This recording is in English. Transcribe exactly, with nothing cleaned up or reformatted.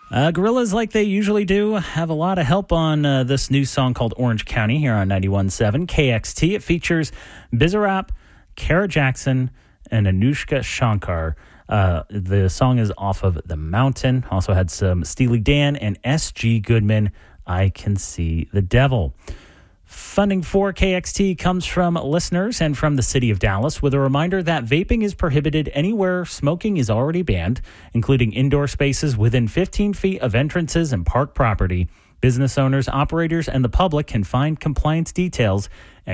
Uh, Gorillas, like they usually do, have a lot of help on uh, this new song called Orange County here on ninety-one point seven K X T. It features Bizarrap, Kara Jackson, and Anushka Shankar. Uh, the song is off of The Mountain. Also had some Steely Dan and S G Goodman, I Can See the Devil. Funding for K X T comes from listeners and from the city of Dallas, with a reminder that vaping is prohibited anywhere smoking is already banned, including indoor spaces within fifteen feet of entrances and park property. Business owners, operators, and the public can find compliance details